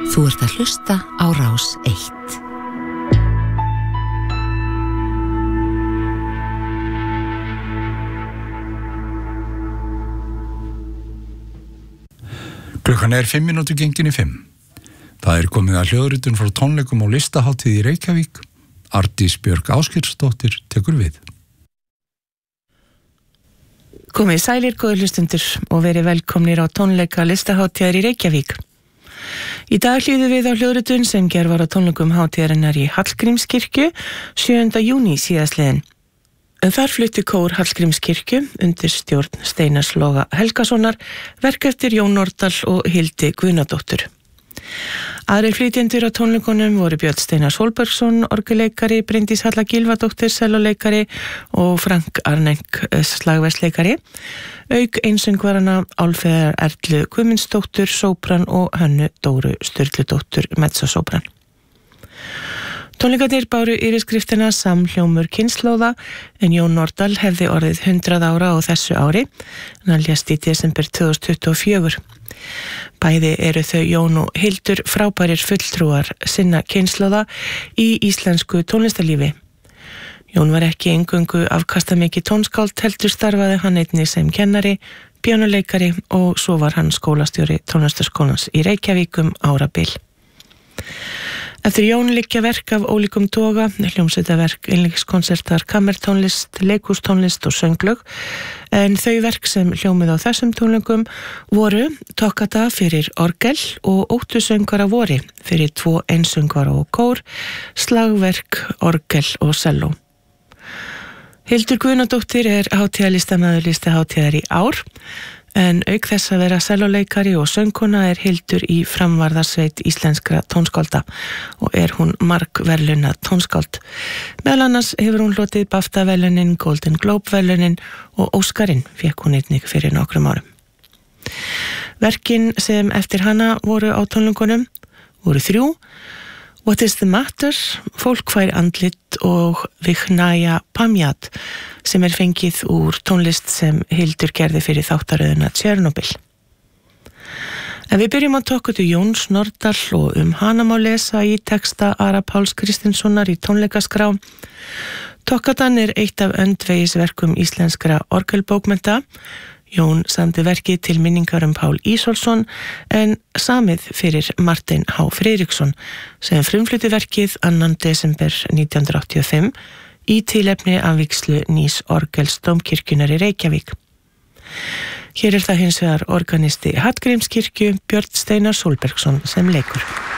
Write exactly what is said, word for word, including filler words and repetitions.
Þú ert að hlusta á Rás eitt. Klukkan er fimm mínútur gengin í fimm. Það er komið að hljóðritun frá tónleikum á listahátíð í Reykjavík. Arndís Björg Ásgeirsdóttir tekur við. Komið sælir góðir hlustundur og verið velkomnir á tónleika listahátíðar í Reykjavík. Í dag hlýðum við á hljóðritun sem gerð var á tónleikum hátíðarinnar í Hallgrímskirkju sjöunda júní síðastliðinn. Þar flutti kór Hallgrímskirkju undir stjórn Steinars Loga Helgasonar verk eftir Jón Nordal og Hildi Guðnadóttur. Aðrir flytjendur á tónleikunum voru Björn Steinar Sólbergsson, orgelleikari, Bryndís Halla Gylfadóttir, selloleikari og Frank Arneng, slagversleikari, auk einsöngvarana Álfheiðar Erlu Guðmundsdóttur, sópran og Hönnu Dóru Sturludóttur, mezzosópran. Tónleikarnir báru yfirskriftina Samhljómur kynslóða en Jón Nordal hefði orðið hundrað ára á þessu ári, en hann lést í desember tvö þúsund tuttugu og fjögur. Bæði eru þau Jón og Hildur frábærir fulltrúar sinna kynslóða í íslensku tónlistarlífi. Jón var ekki eingöngu afkastamikið tónskáld, heldur starfaði hann einnig sem kennari, píanóleikari og svo var hann skólastjóri tónlistarskólans í Reykjavík um árabil. Eftir Jón liggja verk af ólíkum toga, hljómsveitaverk, einleikskonsertar, kammertónlist, leikhústónlist og sönglög, en þau verk sem hljómið á þessum tónleikum voru Toccata fyrir orgel og Óttusöngvara vori fyrir tvo einsöngvara og kór, slagverk, orgel og selló. Hildur Guðnadóttir er hátíðarlistamaður listahátíðar í ár, en auk þess að vera selloleikari og söngkona er Hildur í framvarðarsveit íslenskra tónskálda og er hún margverðlaunað tónskáld. Meðal annars hefur hún hlotið BAFTA-verðlaunin, Golden Globe-verðlaunin og Óskarinn fékk hún einnig fyrir nokkrum árum. Verkin sem eftir hana voru á tónleikunum voru þrjú: What is the matter? Fólk fær andlit og Vikhnaya Pamjat sem er fengið úr tónlist sem Hildur gerði fyrir þáttaröðuna Tjernobyl. En við byrjum á Toccatu Jóns Nordal og um hana má lesa í texta Ara Páls Kristinssonar í tónleikaskrá. Toccatan er eitt af öndvegisverkum íslenskra orgelbókmennta. Jón samdi verkið til minningar um Pál Ísólfsson en samið fyrir Martin H. Friðriksson sem frumflutti verkið annan desember nítján hundruð áttatíu og fimm í tilefni af vígslu nýs orgels dómkirkjunnar í Reykjavík. Hér er það hins vegar organisti Hallgrímskirkju Björn Steinar Sólbergsson sem leikur.